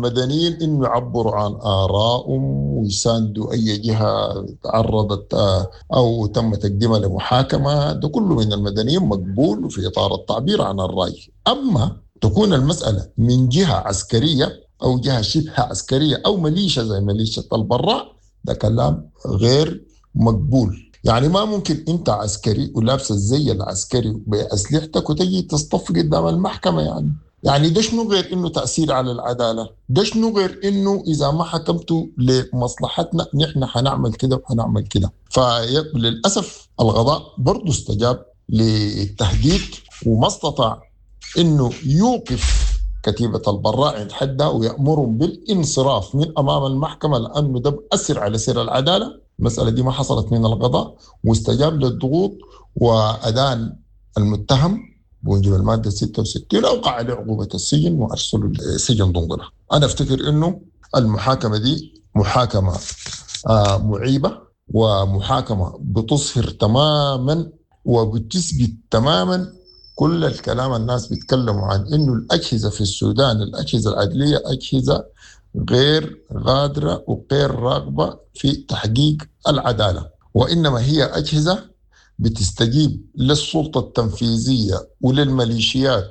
المدنيين إنه يعبروا عن آرائهم ويساندوا أي جهة تعرضت أو تم تقديمها لمحاكمة. ده كله من المدنيين مقبول في إطار التعبير عن الرأي. أما تكون المسألة من جهة عسكرية أو جهة شبه عسكرية أو ميليشيا زي ميليشيا البراء، ده كلام غير مقبول. يعني ما ممكن انت عسكري ولابس الزي العسكري بأسلحتك وتجي تصطف قدام المحكمة. يعني ده شنو غير انه تأثير على العدالة؟ ده شنو غير انه اذا ما حكمتوا لمصلحتنا نحن حنعمل كده وحنعمل كده؟ فللأسف القضاء برضو استجاب للتهديد وما استطاع انه يوقف كتيبة البراء عند حدها ويأمرهم بالانصراف من أمام المحكمة، لأنه ده بأثر على سير العدالة. المسألة دي ما حصلت من القضاء، واستجاب للضغوط وأدان المتهم بوجب المادة 66 أوقع عليه عقوبة السجن وأرسل السجن ضمنها. أنا أفتكر إنه المحاكمة دي محاكمة معيبة ومحاكمة بتصهر تماما وبتثبت تماما كل الكلام الناس بيتكلموا عن إنه الأجهزة في السودان، الأجهزة العدلية، أجهزة غير غادرة وغير راغبة في تحقيق العدالة، وإنما هي أجهزة بتستجيب للسلطة التنفيذية وللميليشيات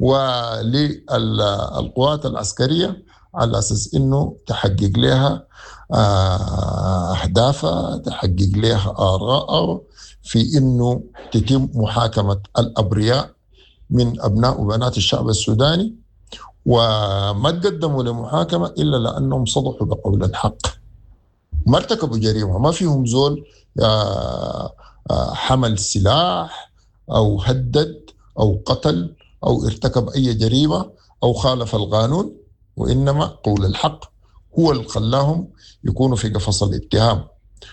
وللقوات العسكرية على أساس إنه تحقق لها أهدافها، تحقق لها آراءها في إنه تتم محاكمة الأبرياء من أبناء وبنات الشعب السوداني، وما تقدموا لمحاكمة إلا لأنهم صدحوا بقول الحق، ما ارتكبوا جريمة، ما فيهم زول حمل سلاح أو هدد أو قتل أو ارتكب أي جريمة أو خالف القانون، وإنما قول الحق هو اللي خلاهم يكونوا في قفص الاتهام.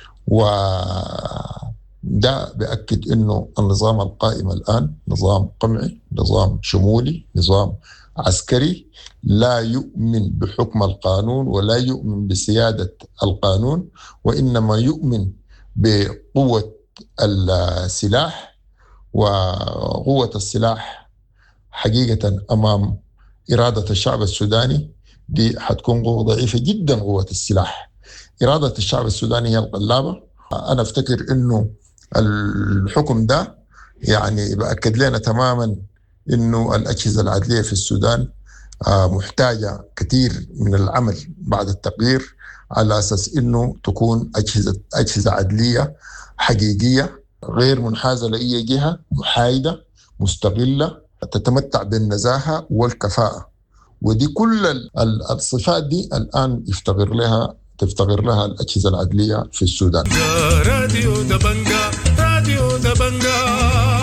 وده بأكد إنه النظام القائم الآن نظام قمعي، نظام شمولي، نظام عسكري لا يؤمن بحكم القانون ولا يؤمن بسيادة القانون، وإنما يؤمن بقوة السلاح. وقوة السلاح حقيقة أمام إرادة الشعب السوداني دي حتكون قوة ضعيفة جدا. قوة السلاح، إرادة الشعب السوداني هي القلابة. أنا أفتكر إنه الحكم ده يعني بأكد لنا تماما إنه الأجهزة العدلية في السودان محتاجة كثير من العمل بعد التغيير على أساس إنه تكون أجهزة عدلية حقيقية غير منحازة لأي جهة، محايدة مستقلة تتمتع بالنزاهة والكفاءة. ودي كل الصفات دي الآن تفتقر لها الأجهزة العدلية في السودان. راديو دبنجا، راديو دبنجا.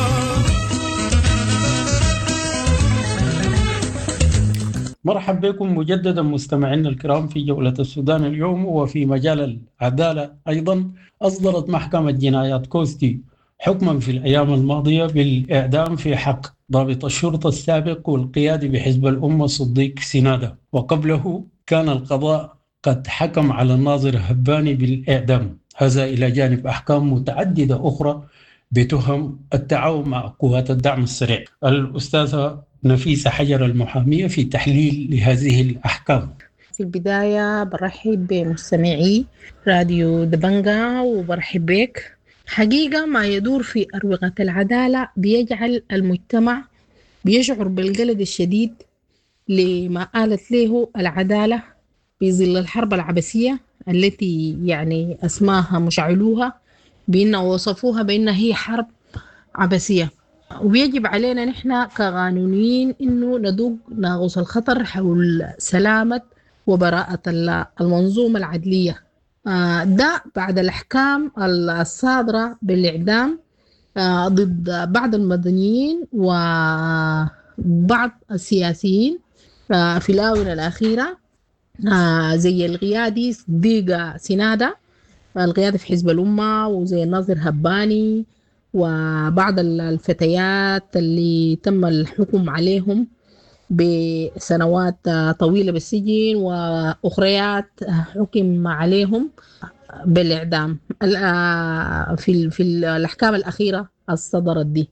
مرحبا بكم مجددا مستمعينا الكرام في جولة السودان اليوم. وفي مجال العدالة أيضا أصدرت محكمة جنايات كوستي حكما في الأيام الماضية بالإعدام في حق ضابط الشرطة السابق والقيادي بحزب الأمة صديق سنادة، وقبله كان القضاء قد حكم على الناظر هباني بالإعدام، هذا إلى جانب أحكام متعددة أخرى بتهم التعاون مع قوات الدعم السريع. الأستاذة نفيسة حجر المحامية في تحليل لهذه الأحكام. في البداية برحب بمستمعي راديو دبنجا وبرحب بك. حقيقة ما يدور في أروقة العدالة بيجعل المجتمع بيشعر بالجلد الشديد لما آلت له العدالة في ظل الحرب العبسية التي يعني أسماها مشعلوها بأنه وصفوها بأنها هي حرب عبسية. ويجب علينا نحن كقانونيين إنه ندوق ناقوس الخطر حول سلامة وبراءة المنظومة العدلية. ده بعد الأحكام الصادرة بالإعدام ضد بعض المدنيين وبعض السياسيين في الآونة الأخيرة، زي القيادي صديق سنادة القيادي في حزب الأمة، وزي الناظر هباني، وبعض الفتيات اللي تم الحكم عليهم بسنوات طويلة بالسجن وأخريات حكم عليهم بالإعدام في الأحكام الأخيرة الصدرت دي.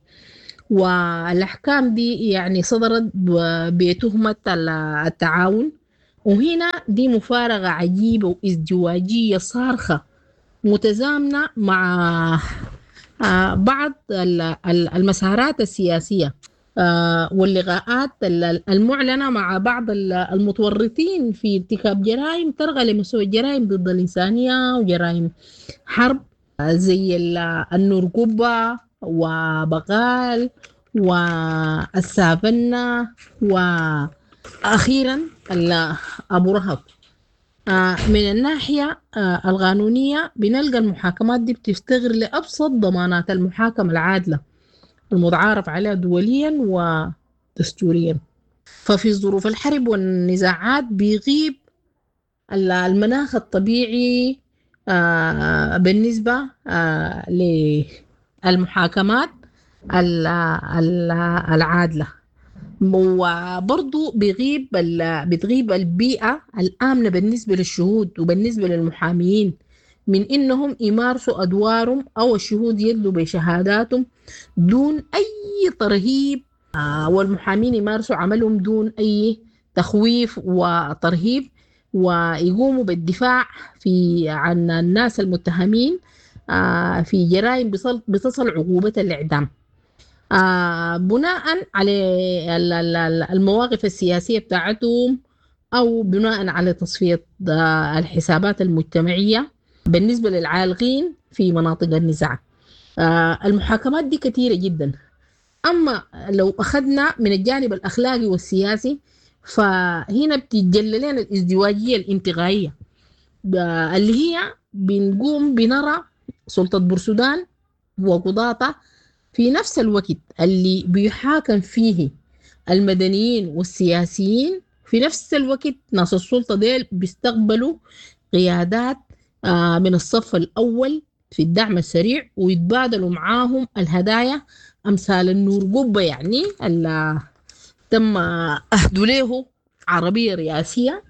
والأحكام دي يعني صدرت بتهمة التعاون وهنا دي مفارقة عجيبة وازدواجية صارخة متزامنة مع بعض المسارات السياسية واللقاءات المعلنة مع بعض المتورطين في ارتكاب جرائم ترغى لمستوى الجرائم ضد الإنسانية وجرائم حرب زي النورقبة وبقال والسافنة وأخيرا أبو رهب. من الناحية القانونية بنلقى المحاكمات دي بتفتقر لأبسط ضمانات المحاكمة العادلة المتعارف عليها دوليا ودستوريا. ففي ظروف الحرب والنزاعات بيغيب المناخ الطبيعي بالنسبة للمحاكمات العادلة، وبرضو بتغيب البيئة الآمنة بالنسبة للشهود وبالنسبة للمحاميين من إنهم يمارسوا أدوارهم أو الشهود يدلوا بشهاداتهم دون أي ترهيب، والمحامين يمارسوا عملهم دون أي تخويف وترهيب، ويقوموا بالدفاع عن الناس المتهمين في جرائم بتصل عقوبة الإعدام بناء على المواقف السياسية بتاعتهم أو بناء على تصفية الحسابات المجتمعية بالنسبة للعالقين في مناطق النزاع. المحاكمات دي كثيرة جدا. أما لو أخذنا من الجانب الأخلاقي والسياسي فهنا بتتجلى لنا الازدواجية الانتقائية اللي هي بنرى سلطة بورسودان وقضاة في نفس الوقت اللي بيحاكم فيه المدنيين والسياسيين، في نفس الوقت ناس السلطة ديل بيستقبلوا قيادات من الصف الأول في الدعم السريع ويتبادلوا معاهم الهدايا أمثال النورقبة يعني اللي تم أهدوا له عربية رئاسية،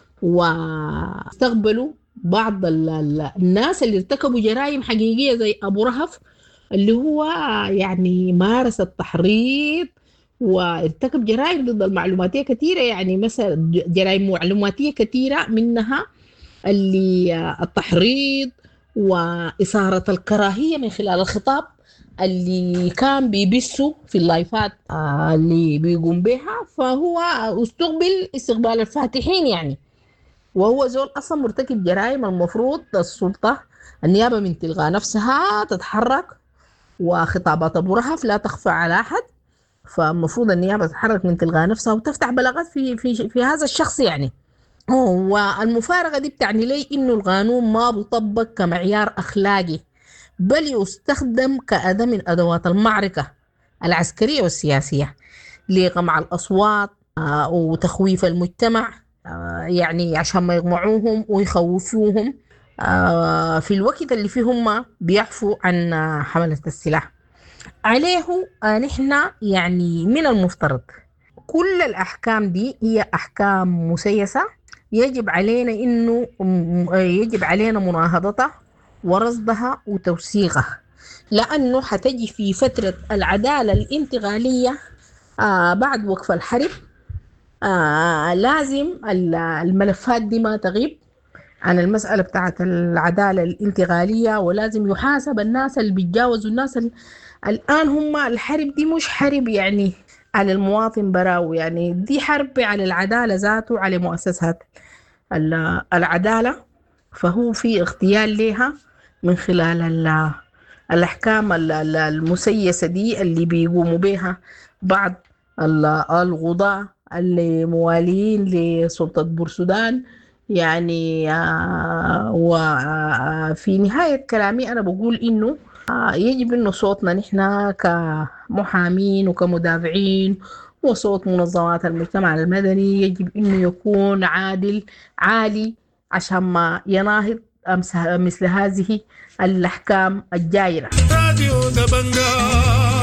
واستقبلوا بعض الناس اللي ارتكبوا جرائم حقيقية زي أبو رهف اللي هو يعني مارس التحريض وارتكب جرائم ضد المعلوماتية كثيرة، يعني مثلا جرائم معلوماتية كثيرة منها اللي التحريض وإثارة الكراهية من خلال الخطاب اللي كان بيبثوا في اللايفات اللي بيقوم بها، فهو استقبل استقبال الفاتحين يعني، وهو زول أصلا مرتكب جرائم. المفروض السلطة النيابة من تلقى نفسها تتحرك، وخطابات أبو رهف لا تخفى على أحد، فالمفروض النيابة تتحرك من تلقى نفسها وتفتح بلاغات في هذا الشخص يعني. والمفارقة دي بتعني لي إنه القانون ما بيطبق كمعيار أخلاقي، بل يستخدم كأداة من أدوات المعركة العسكرية والسياسية لقمع الأصوات وتخويف المجتمع، يعني عشان ما يقمعوهم ويخوفوهم في الوقت اللي فيه هم بيعفوا عن حملة السلاح عليه. نحن يعني من المفترض كل الأحكام دي هي أحكام مسيسة، يجب علينا مناهضتها ورصدها وتوثيقها، لأنه حتجي في فترة العدالة الانتقالية بعد وقف الحرب لازم الملفات دي ما تغيب عن المسألة بتاعت العدالة الانتقالية، ولازم يحاسب الناس اللي بيتجاوزوا الناس الآن. هم الحرب دي مش حرب يعني على المواطن براو، يعني دي حرب على العدالة ذاته، على مؤسسات العدالة، فهو في اغتيال لها من خلال الأحكام المسيسة دي اللي بيقوموا بها بعض القضاة اللي موالين لسلطة بورسودان يعني. وفي نهاية كلامي أنا بقول إنه يجب إنه صوتنا نحن كمحامين وكمدافعين وصوت منظمات المجتمع المدني يجب إنه يكون عالي عشان ما يناهض مثل هذه الأحكام الجائرة. راديو دبنجا.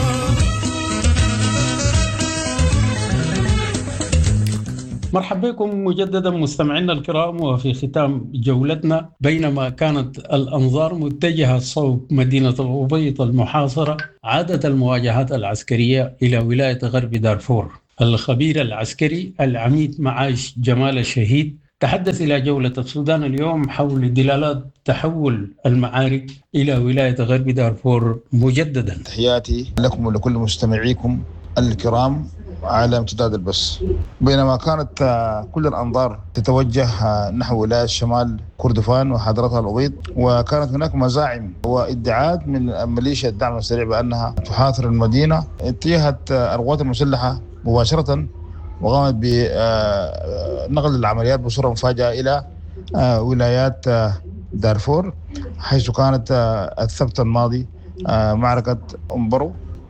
مرحبا بكم مجددا مستمعينا الكرام، وفي ختام جولتنا بينما كانت الأنظار متجهة صوب مدينة الأبيض المحاصرة عادت المواجهات العسكرية إلى ولاية غرب دارفور الخبير العسكري العميد معاش جمال الشهيد تحدث إلى جولة السودان اليوم حول دلالات تحول المعارك إلى ولاية غرب دارفور مجددا. تحياتي لكم ولكل مستمعيكم الكرام على امتداد البث. بينما كانت كل الأنظار تتوجه نحو ولاية شمال كردفان وحضرتها الأبيض، وكانت هناك مزاعم وادعاءات من ميليشيا الدعم السريع بأنها تحاصر المدينة، اتجهت القوات المسلحة مباشرة وقامت بنقل العمليات بصورة مفاجئة إلى ولايات دارفور، حيث كانت السبت الماضي معركة أمبرو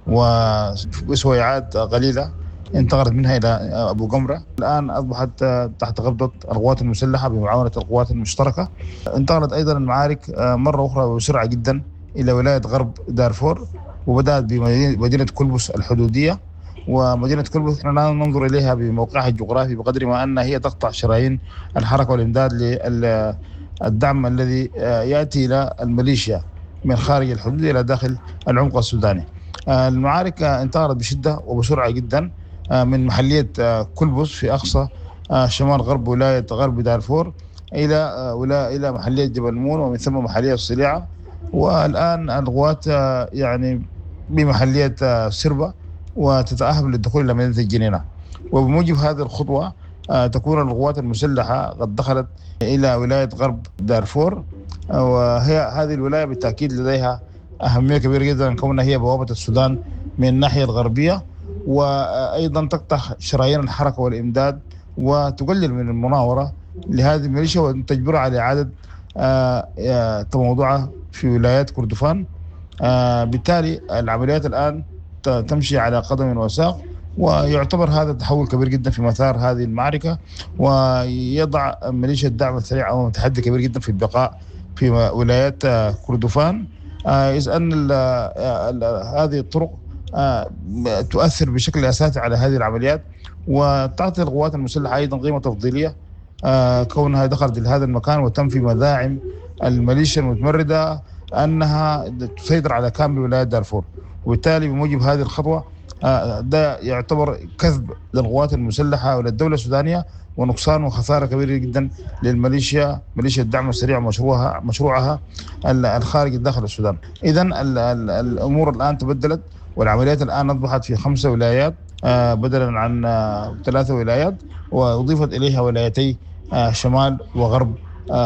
وسويعات قليلة انتقلت منها إلى أبو قمرة. الآن أصبحت تحت قبضة القوات المسلحة بمعاونة القوات المشتركة. انتقلت أيضا المعارك مرة أخرى بسرعة جدا إلى ولاية غرب دارفور، وبدأت بمدينة كلبس الحدودية. ومدينة كلبس احنا لا ننظر إليها بموقعها الجغرافي بقدر ما أنها هي تقطع شرايين الحركة والإمداد للدعم الذي يأتي إلى الميليشيا من خارج الحدود إلى داخل العمق السوداني. المعارك انتقلت بشدة وبسرعة جدا من محلية كلبس في أقصى شمال غرب ولاية غرب دارفور إلى محلية جبل مون، ومن ثم محلية الصليعة، والآن القوات يعني بمحلية سربة وتتأهب للدخول إلى مدينة الجنينة. وبموجب هذه الخطوة تكون القوات المسلحة قد دخلت إلى ولاية غرب دارفور، وهي هذه الولاية بالتأكيد لديها أهمية كبيرة جدا كونها هي بوابة السودان من الناحية الغربية، وأيضا تقطع شرايين الحركة والإمداد وتقلل من المناورة لهذه الميليشيا وتجبرها على إعادة تموضعها في ولايات كردفان. بالتالي العمليات الآن تمشي على قدم وساق، ويعتبر هذا تحول كبير جدا في مسار هذه المعركة، ويضع ميليشيا الدعم السريع أمام تحدي كبير جدا في البقاء في ولايات كردفان، إذ أن هذه الطرق تؤثر بشكل أساسي على هذه العمليات، وتعطي القوات المسلحة أيضا قيمة تفضيلية كونها دخلت لهذا المكان وتنفي مذاعم الميليشيا المتمردة أنها تسيطر على كامل ولاية دارفور. وبالتالي بموجب هذه الخطوة ده يعتبر كذب للقوات المسلحة وللدولة السودانية، ونقصان وخسارة كبيرة جدا للميليشيا، ميليشيا الدعم السريع مشروعها الخارج داخل السودان. إذن الأمور الآن تبدلت، والعمليات الآن أصبحت في 5 ولايات بدلا عن 3 ولايات، وأضيفت إليها ولايتي شمال وغرب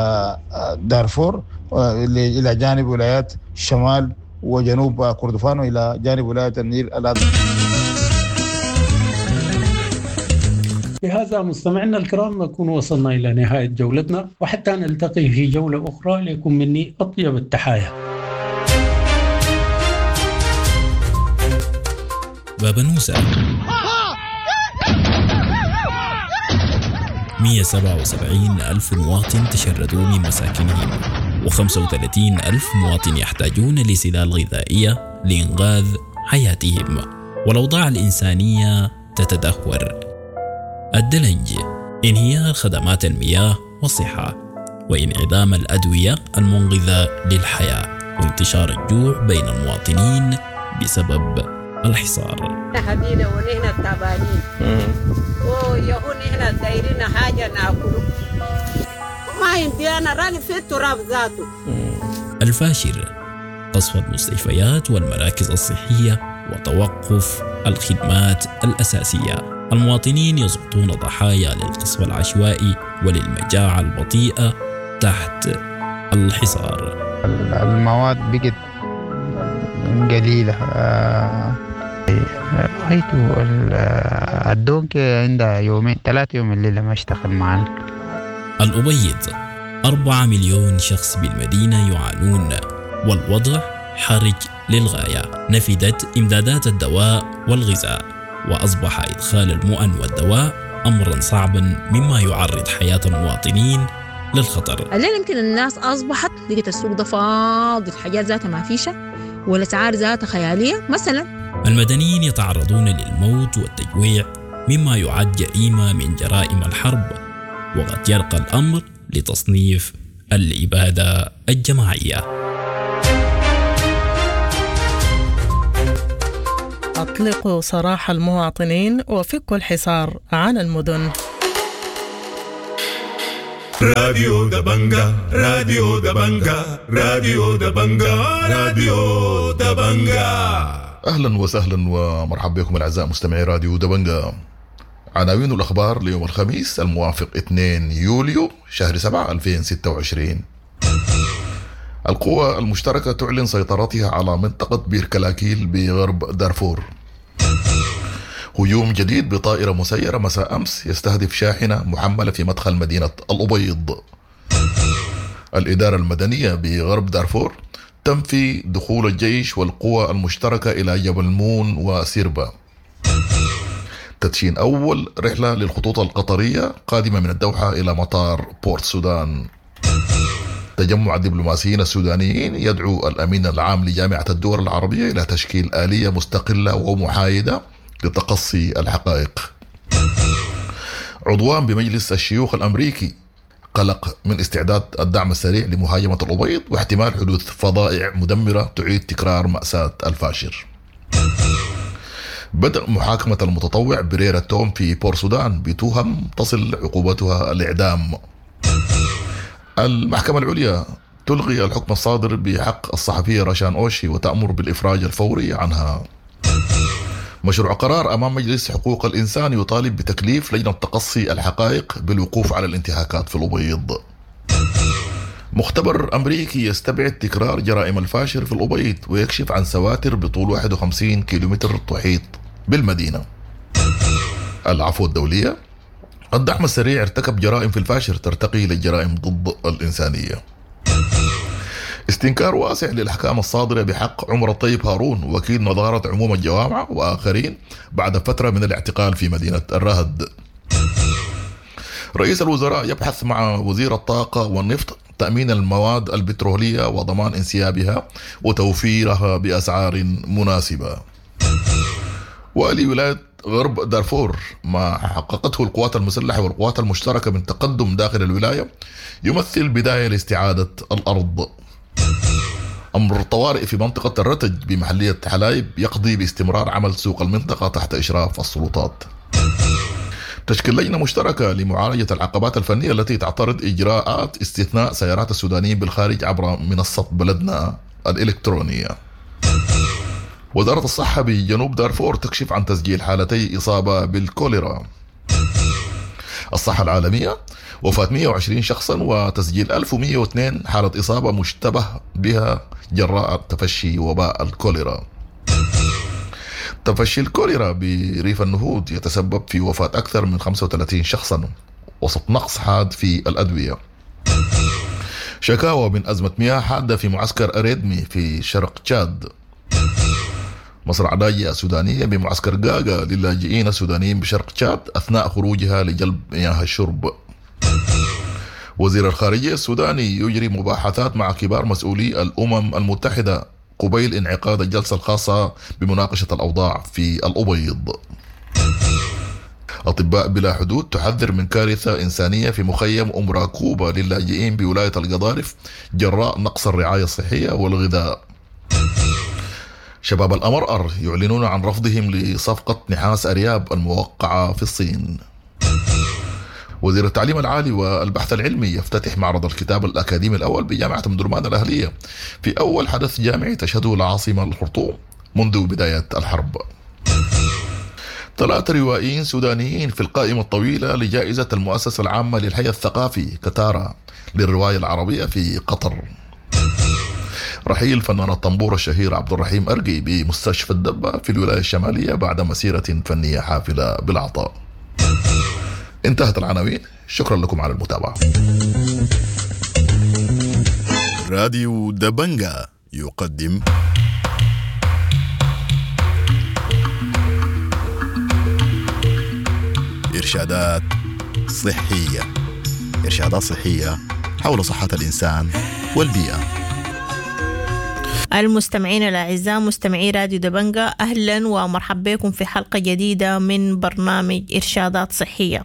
دارفور إلى جانب ولايات شمال وجنوب كردفان وإلى جانب ولاية النيل الأزرق. بهذا مستمعينا الكرام نكون وصلنا إلى نهاية جولتنا، وحتى نلتقي في جولة أخرى لكم مني أطيب التحايا. باب نوسة 177,000 مواطن تشردوا من مساكنهم، و35,000 مواطن يحتاجون لسلال غذائية لإنقاذ حياتهم، والأوضاع الإنسانية تتدهور. الدلنج، انهيار خدمات المياه والصحة، وانعدام الأدوية المنقذة للحياة، وانتشار الجوع بين المواطنين بسبب الحصار. هدينا ونحن التعبانين ويهون نحن دايرين حاجة ناكله ما يمدينا راني في التراب ذاته. الفاشر، قصف المستشفيات والمراكز الصحية وتوقف الخدمات الأساسية. المواطنين يسقطون ضحايا للقصف العشوائي وللمجاعة البطيئة تحت الحصار. المواد بقت قليلة. رأيته الدونك عندها 2-3 يوم الليلة ما اشتغل معنا. الأبيض، 4 مليون شخص بالمدينة يعانون، والوضع حرج للغاية. نفدت إمدادات الدواء والغذاء، وأصبح إدخال المؤن والدواء أمرا صعبا مما يعرض حياة المواطنين للخطر. الليل يمكن الناس أصبحت لقيت السوق ده فاضي، الحاجات ذاتها ما فيشة والأسعار ذاتها خيالية. مثلا المدنيين يتعرضون للموت والتجويع مما يعد جريمة من جرائم الحرب، وقد يرقى الأمر لتصنيف الإبادة الجماعية. أطلقوا سراح المواطنين وفكوا الحصار عن المدن. راديو دبنجا راديو دبنجا راديو دبنجا راديو دبنجا. أهلا وسهلا ومرحبا بكم الأعزاء مستمعي راديو دبنجا. عناوين الأخبار ليوم الخميس الموافق 2 يوليو شهر 7 2026. القوى المشتركة تعلن سيطرتها على منطقة بير كلاكيل بغرب دارفور. هجوم جديد بطائرة مسيرة مساء أمس يستهدف شاحنة محملة في مدخل مدينة الأبيض. الإدارة المدنية بغرب دارفور تنفي دخول الجيش والقوى المشتركة إلى جبل مون وسيربا. تدشين أول رحلة للخطوط القطرية قادمة من الدوحة إلى مطار بورت سودان. تجمع الدبلوماسيين السودانيين يدعو الأمين العام لجامعة الدول العربية إلى تشكيل آلية مستقلة ومحايدة لتقصي الحقائق. عضوان بمجلس الشيوخ الأمريكي قلق من استعداد الدعم السريع لمهاجمة الأبيض واحتمال حدوث فظائع مدمرة تعيد تكرار مأساة الفاشر. بدأ محاكمة المتطوع بريرة توم في بور سودان بتهم تصل عقوبتها الإعدام. المحكمة العليا تلغي الحكم الصادر بحق الصحفية رشان أوشي وتأمر بالإفراج الفوري عنها. مشروع قرار أمام مجلس حقوق الإنسان يطالب بتكليف لجنة تقصي الحقائق بالوقوف على الانتهاكات في الأبيض. مختبر أمريكي يستبعد تكرار جرائم الفاشر في الأبيض ويكشف عن سواتر بطول 51 كيلومتر تحيط بالمدينة. العفو الدولية. الدعم السريع ارتكب جرائم في الفاشر ترتقي للجرائم ضد الإنسانية. استنكار واسع للأحكام الصادرة بحق عمر الطيب هارون وكيل نظارة عموم الجوامع وآخرين بعد فترة من الاعتقال في مدينة الرهد. رئيس الوزراء يبحث مع وزير الطاقة والنفط تأمين المواد البترولية وضمان انسيابها وتوفيرها بأسعار مناسبة. ولولاية غرب دارفور ما حققته القوات المسلحة والقوات المشتركة من تقدم داخل الولاية يمثل بداية لاستعادة الأرض. أمر طوارئ في منطقة الرتج بمحلية حلايب يقضي باستمرار عمل سوق المنطقة تحت إشراف السلطات. تشكيل لجنة مشتركة لمعالجة العقبات الفنية التي تعترض إجراءات استثناء سيارات السودانيين بالخارج عبر منصة بلدنا الإلكترونية. وزارة الصحة بجنوب دارفور تكشف عن تسجيل حالتي إصابة بالكوليرا. الصحة العالمية وفاة 120 شخصا وتسجيل 1102 حالة إصابة مشتبه بها جراء تفشي وباء الكوليرا. تفشي الكوليرا بريف النهود يتسبب في وفاة أكثر من 35 شخصا وسط نقص حاد في الأدوية. شكاوى من أزمة مياه حادة في معسكر أريدمي في شرق تشاد. مصرع لاجئة سودانية بمعسكر قاقا للاجئين السودانيين بشرق تشاد أثناء خروجها لجلب مياه الشرب. وزير الخارجية السوداني يجري مباحثات مع كبار مسؤولي الأمم المتحدة قبيل انعقاد الجلسة الخاصة بمناقشة الأوضاع في الأبيض. أطباء بلا حدود تحذر من كارثة إنسانية في مخيم أم راكوبة للاجئين بولاية القضارف جراء نقص الرعاية الصحية والغذاء. شباب الأمرأر يعلنون عن رفضهم لصفقة نحاس أرياب الموقعة في الصين. وزير التعليم العالي والبحث العلمي يفتتح معرض الكتاب الأكاديمي الأول بجامعة مدرمان الأهلية في أول حدث جامعي تشهده العاصمة الخرطوم منذ بداية الحرب. 3 روائيين سودانيين في القائمة الطويلة لجائزة المؤسسة العامة للحي الثقافي كتارا للرواية العربية في قطر. رحيل فنان الطنبور الشهير عبد الرحيم أرقي بمستشفى الدبة في الولاية الشمالية بعد مسيرة فنية حافلة بالعطاء. انتهت العناوين. شكرا لكم على المتابعة. راديو دبنجا يقدم إرشادات صحية. إرشادات صحية حول صحة الإنسان والبيئة. المستمعين الأعزاء مستمعي راديو دبنجا، أهلا ومرحبا بكم في حلقة جديدة من برنامج إرشادات صحية.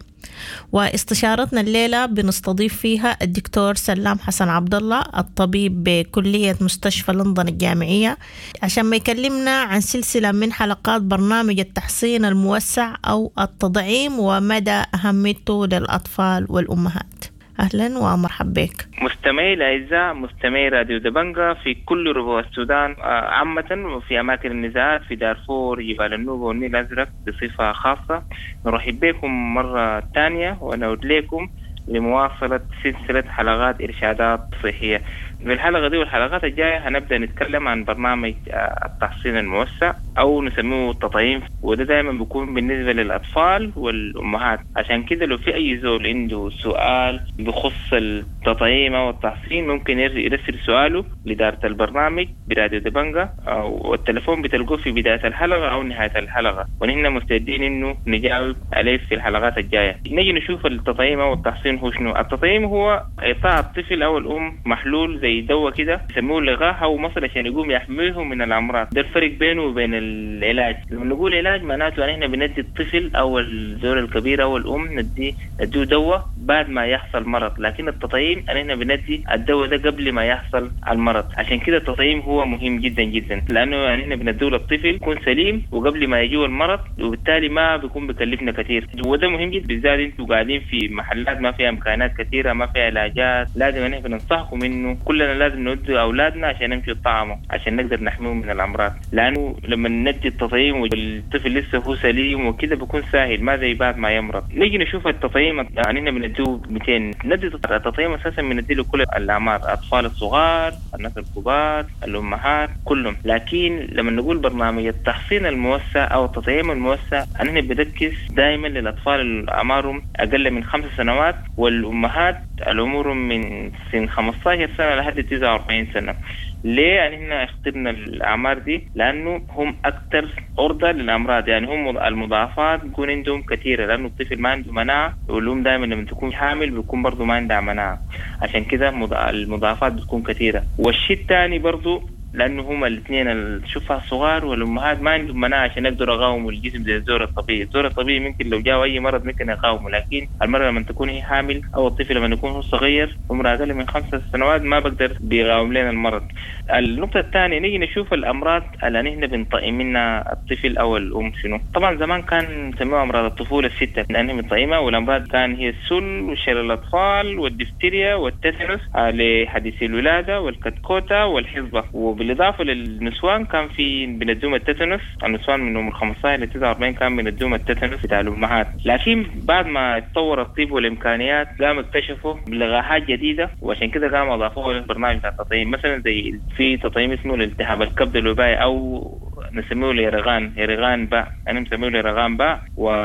واستشارتنا الليلة بنستضيف فيها الدكتور سلام حسن عبد الله، الطبيب بكلية مستشفى لندن الجامعية، عشان ما يكلمنا عن سلسلة من حلقات برنامج التحصين الموسع أو التطعيم ومدى أهميته للأطفال والأمهات. أهلا ومرحبا بك مستمعي الأعزاء، مستمعي راديو دبنجا في كل ربوع السودان عامة، وفي أماكن النزاعات في دارفور، جبال النوبة والنيل الأزرق بصفة خاصة. نرحب بكم مرة تانية ونعود لكم لمواصلة سلسلة حلقات إرشادات صحية. في الحلقة دي والحلقات الجاية هنبدأ نتكلم عن برنامج التحصين الموسع أو نسميه التطعيم، وده دائما بيكون بالنسبة للأطفال والأمهات. عشان كده لو في أي زول عنده سؤال بخص التطعيم أو التحصين ممكن يرسل سؤاله لإدارة البرنامج براديو دبنجا، والتلفون بتلقوه في بداية الحلقة أو نهاية الحلقة، ونحن مستعدين إنه نجاوب عليه في الحلقات الجاية. نيجي نشوف التطعيم أو التحصين هو شنو. التطعيم هو إعطاء الطفل أو الأم محلول زي دواء كده يسموه لقاح أو مصل عشان يقوم يحميه من الأمراض. ده الفرق بينه وبين العلاج. لما نقول علاج معناته أن احنا بندي الطفل أو الزول الكبير أو الأم نديه دواء بعد ما يحصل مرض، لكن التطعيم أن احنا بندي الدواء ده قبل ما يحصل المرض. عشان كده التطعيم هو مهم جدا جدا، لأنه احنا بنديه للطفل يكون سليم وقبل ما يجيه المرض، وبالتالي ما بيكون بكلفنا كثير. وده مهم جدا بالذات انتوا قاعدين في محلات ما فيها إمكانات كثيرة، ما فيها علاجات. لازم احنا بننصحكم إنه كلنا لازم ندي أولادنا عشان نمشي الطعام عشان نقدر نحميهم من الأمراض، لأنه لما ندي التطعيم والطفل لسه هو سليم وكده بيكون سهل، ما زي بعد ما يمرض. نيجي نشوف التطعيم، يعني احنا بنديه 200. ندي التطعيم أساسا بنديه لكل الأعمار، الأطفال الصغار، الناس الكبار، الأمهات، كلهم. لكن لما نقول برنامج التحصين الموسع أو التطعيم الموسع احنا بنركز دائما للأطفال اللي أعمارهم أقل من 5 سنوات، والأمهات العمر من سن 15 سنة لحد 49 سنة. ليه يعني احنا اخترنا الأعمار دي؟ لأنه هم أكثر عرضة للأمراض، يعني هم المضاعفات بيكون عندهم كثيرة، لأنه الطفل ما عنده مناعة، والأم دائما لما تكون حامل بيكون برضو ما عندها مناعة، عشان كده المضاعفات بتكون كثيرة. والشيء الثاني برضو لأنه هما الاثنين الشفع الصغار والأمهات ما عندهم مناعة عشان يقدروا يقاوموا الجسم زي الزور الطبيعي. الزور الطبيعي ممكن لو جاء أي مرض ممكن يقاومه، لكن المرة لما تكون هي حامل أو الطفل لما يكون هو صغير عمره أقل من 5 سنوات ما بقدر بيقاوم لنا المرض. النقطة الثانية نيجي نشوف الأمراض اللي نحن بنطعم منها الطفل أو الأم شنو. طبعا زمان كان نسميها أمراض الطفولة ال6 لأنها بنطعمها، والأمراض كان هي السل وشلل الأطفال والدفتيريا والتيتانوس لحديث الولادة والكتكوتة والحصبة. وبالإضافة للنسوان كان في بندوم التيتانوس، النسوان من عمر 15 ل 49 كان بندوم التيتانوس بتاع الأمهات. لكن بعد ما تطور الطب والإمكانيات قام اكتشفوا لقاحات جديدة، وعشان كده قام أضافوه للبرنامج بتاع التطعيم. مثلا زي في تطعيم اسمه الالتهاب الكبد الوبائي أو نسميه هيرغان باء، أنا مسميه هيرغان باء،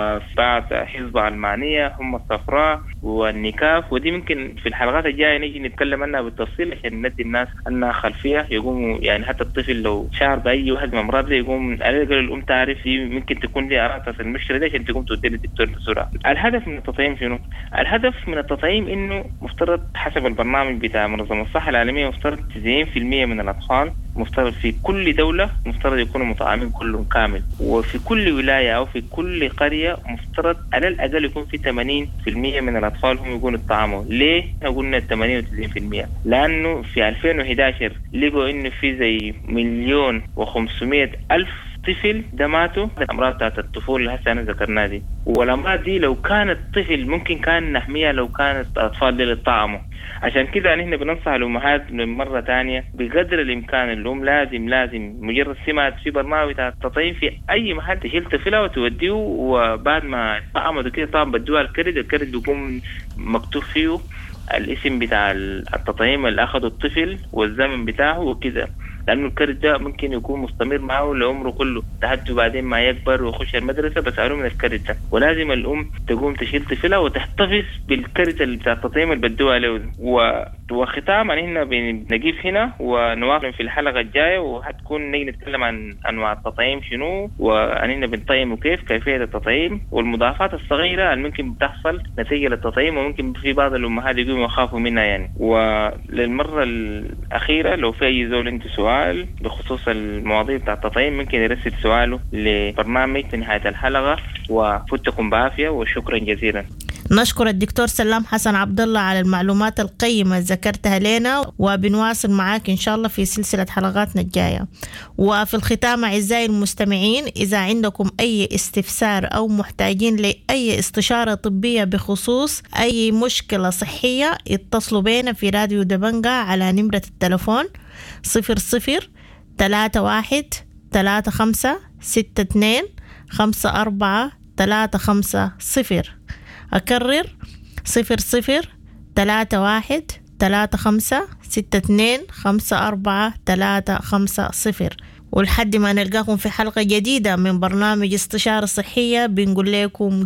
وبعد حصبة المعنية هم الصفراء والنكاف. ودي ممكن في الحلقات الجاية نيجي نتكلم عنها بالتفصيل عشان ندي الناس أنها خلفية يقوموا، يعني حتى الطفل لو شعر بأي واحد من أمراض يقوم على الأقل الأم تعرف ممكن تكون لي أعراض المشكلة دي عشان تقوم تودي للدكتور بسرعة. الهدف من التطعيم شنو؟ الهدف من التطعيم إنه مفترض حسب البرنامج بتاع منظمة الصحة العالمية مفترض 90% من الأطفال مفترض في كل دولة مفترض يكونوا مطعمين كلهم كامل، وفي كل ولاية أو في كل قرية مفترض على الأقل يكون في 80% من الأطفال هم يكونوا يطعموا. ليه قلنا 80 و 90%؟ لأنه في 2011 لقوا إنه في زي 1,500,000 طفل ده ماتوا الأمراض بتاعت الطفولة اللي هسه أنا ذكرناها دي. والأمراض دي لو كانت طفل ممكن كان نحميها لو كانت أطفال دي للطعام. عشان كده نحن بننصح الأمهات مرة تانية بقدر الإمكان الأم لازم مجرد سمعت في برنامج بتاع التطعيم في أي محل تشيل طفلها وتوديه، وبعد ما طعمته كده طبعا بدوها الكرد بيكون مكتوب فيه الاسم بتاع التطعيم اللي أخذه الطفل والزمن بتاعه وكده، لأنه الكرد ده ممكن يكون مستمر معه لعمره كله لحد بعدين ما يكبر ويخش المدرسة، بس علوم من الكرد ده. ولازم الأم تقوم تشيل طفلها وتحتفظ بالكرد اللي بتاع التطعيم اللي بدوها له. وختام هنا بنجيب هنا ونواصل في الحلقة الجاية، وهتكون نيجي نتكلم عن أنواع التطعيم شنو، وأننا بنطعم وكيف كيفية التطعيم والمضاعفات الصغيرة اللي ممكن بتحصل نتيجة للتطعيم، وممكن في بعض الأمهات يقوموا يخافوا منها يعني. وللمرة الأخيرة لو في أي زول عنده سؤال بخصوص المواضيع بتاع التطعيم ممكن يرسل سؤاله لبرنامج في نهاية الحلقة، وفتكم بعافية وشكرا جزيلا. نشكر الدكتور سلام حسن عبد الله على المعلومات القيمة اللي ذكرتها لنا، وبنواصل معاك إن شاء الله في سلسلة حلقاتنا الجاية. وفي الختام أعزائي المستمعين، إذا عندكم أي استفسار أو محتاجين لأي استشارة طبية بخصوص أي مشكلة صحية، اتصلوا بينا في راديو دبنجة على نمرة التلفون 003135625435. أكرر 003135625435. ولحد ما نلقاكم في حلقة جديدة من برنامج استشارة صحية، بنقول لكم